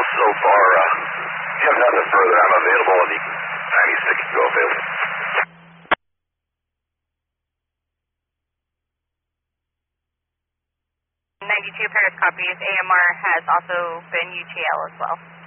so far, have nothing further. I'm available on the 96 go available. 92 Paris copies. AMR has also been UTL as well.